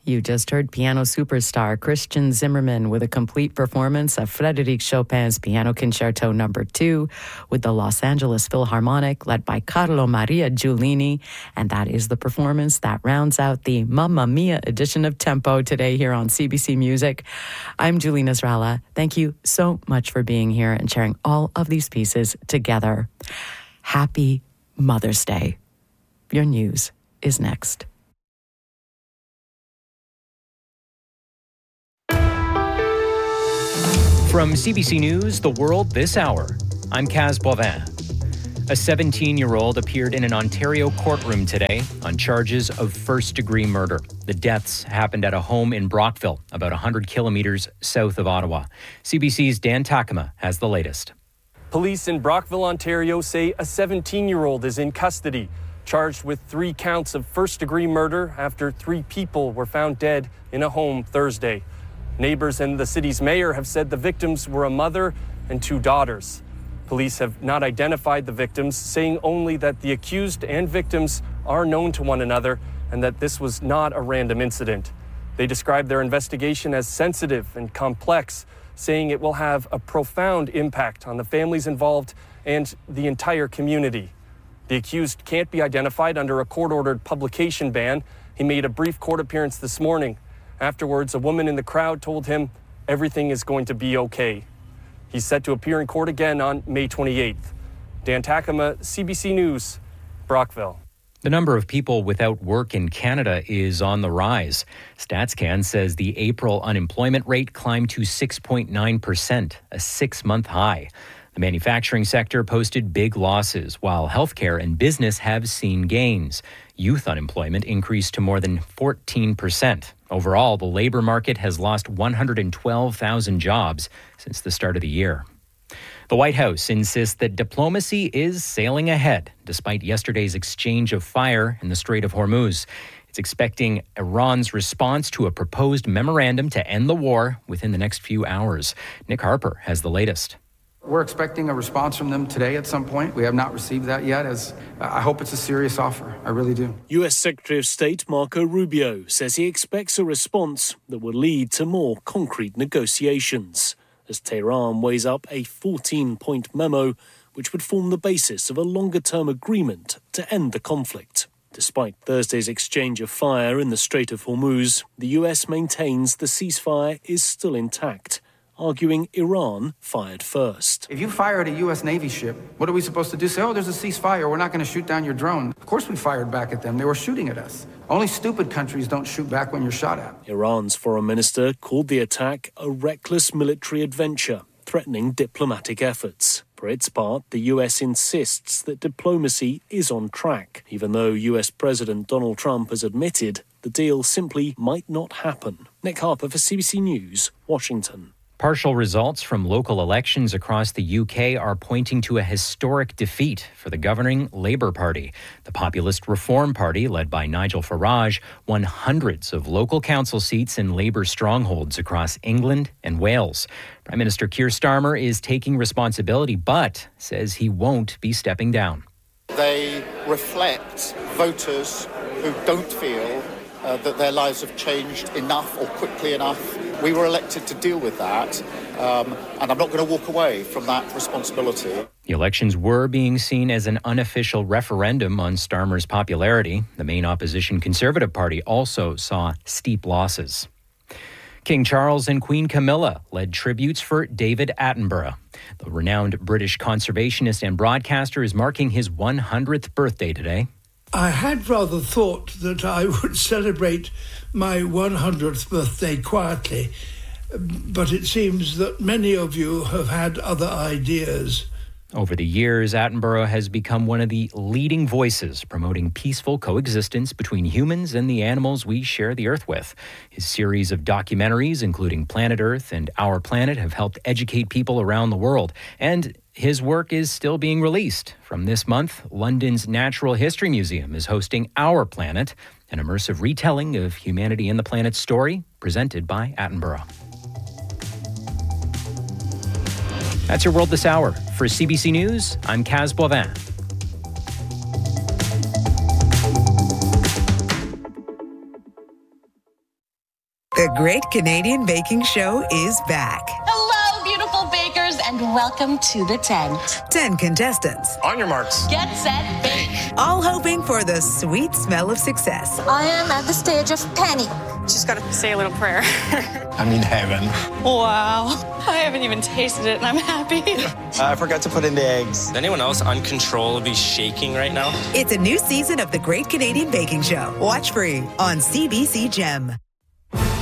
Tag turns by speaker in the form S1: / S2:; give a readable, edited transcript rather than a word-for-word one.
S1: You just heard piano superstar Christian Zimmerman with a complete performance of Frédéric Chopin's Piano Concerto No. 2 with the Los Angeles Philharmonic led by Carlo Maria Giulini. And that is the performance that rounds out the Mamma Mia edition of Tempo today here on CBC Music. I'm Julie Nasrallah. Thank you so much for being here and sharing all of these pieces together. Happy Mother's Day. Your news is next.
S2: From CBC News, The World This Hour, I'm Kaz Boivin. A 17-year-old appeared in an Ontario courtroom today on charges of first-degree murder. The deaths happened at a home in Brockville, about 100 kilometers south of Ottawa. CBC's Dan Takema has the latest.
S3: Police in Brockville, Ontario say a 17-year-old is in custody, charged with 3 counts of first-degree murder after 3 people were found dead in a home Thursday. Neighbors and the city's mayor have said the victims were a mother and 2 daughters. Police have not identified the victims, saying only that the accused and victims are known to one another and that this was not a random incident. They described their investigation as sensitive and complex, saying it will have a profound impact on the families involved and the entire community. The accused can't be identified under a court-ordered publication ban. He made a brief court appearance this morning. Afterwards, a woman in the crowd told him everything is going to be okay. He's set to appear in court again on May 28th. Dan Takema, CBC News, Brockville.
S2: The number of people without work in Canada is on the rise. StatsCan says the April unemployment rate climbed to 6.9%, a 6-month high. The manufacturing sector posted big losses, while healthcare and business have seen gains. Youth unemployment increased to more than 14%. Overall, the labor market has lost 112,000 jobs since the start of the year. The White House insists that diplomacy is sailing ahead, despite yesterday's exchange of fire in the Strait of Hormuz. It's expecting Iran's response to a proposed memorandum to end the war within the next few hours. Nick Harper has the latest.
S4: We're expecting a response from them today at some point. We have not received that yet. I hope it's a serious offer. I really do.
S5: U.S. Secretary of State Marco Rubio says he expects a response that will lead to more concrete negotiations, as Tehran weighs up a 14-point memo which would form the basis of a longer-term agreement to end the conflict. Despite Thursday's exchange of fire in the Strait of Hormuz, the U.S. maintains the ceasefire is still intact, arguing Iran fired first.
S4: If you fire at a U.S. Navy ship, what are we supposed to do? Say, there's a ceasefire. We're not going to shoot down your drone. Of course we fired back at them. They were shooting at us. Only stupid countries don't shoot back when you're shot at.
S5: Iran's foreign minister called the attack a reckless military adventure, threatening diplomatic efforts. For its part, the U.S. insists that diplomacy is on track, even though U.S. President Donald Trump has admitted the deal simply might not happen. Nick Harper for CBC News, Washington.
S2: Partial results from local elections across the UK are pointing to a historic defeat for the governing Labour Party. The Populist Reform Party, led by Nigel Farage, won hundreds of local council seats in Labour strongholds across England and Wales. Prime Minister Keir Starmer is taking responsibility, but says he won't be stepping down.
S6: They reflect voters who don't feel that their lives have changed enough or quickly enough. We were elected to deal with that, and I'm not going to walk away from that responsibility.
S2: The elections were being seen as an unofficial referendum on Starmer's popularity. The main opposition Conservative Party also saw steep losses. King Charles and Queen Camilla led tributes for David Attenborough. The renowned British conservationist and broadcaster is marking his 100th birthday today.
S7: I had rather thought that I would celebrate my 100th birthday quietly, but it seems that many of you have had other ideas.
S2: Over the years, Attenborough has become one of the leading voices promoting peaceful coexistence between humans and the animals we share the Earth with. His series of documentaries, including Planet Earth and Our Planet, have helped educate people around the world. And his work is still being released. From this month, London's Natural History Museum is hosting Our Planet, an immersive retelling of humanity and the planet's story, presented by Attenborough. That's your World This Hour. For CBC News, I'm Kaz Boivin.
S8: The Great Canadian Baking Show is back.
S9: Hello, beautiful bakers, and welcome to the tent.
S8: 10 contestants.
S10: On your marks.
S9: Get set, bake.
S8: All hoping for the sweet smell of success.
S11: I am at the stage of panic.
S12: Just got to say a little prayer.
S10: I'm in heaven.
S12: Wow. I haven't even tasted it, and I'm happy.
S13: I forgot to put in the eggs.
S14: Is anyone else uncontrollably shaking right now?
S8: It's a new season of The Great Canadian Baking Show. Watch free on CBC Gem.